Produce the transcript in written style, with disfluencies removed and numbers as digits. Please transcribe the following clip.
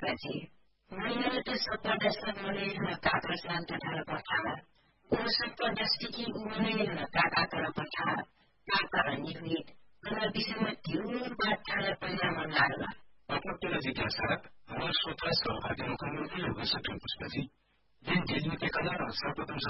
Paji. Mayroon sa pagdasa muli na kakasan tadhara patha. Usap pagdasti ki muli na kakakara patha. Kakara nihit. Ana bisama tiur bathala पहिला मन लाग्ला. आपत्तिलाई जिज्ञासा म स्वतः सहभागी मुखमा के हो सकिन पुष्पजी. यिन जिज्ञासा सर्वप्रथम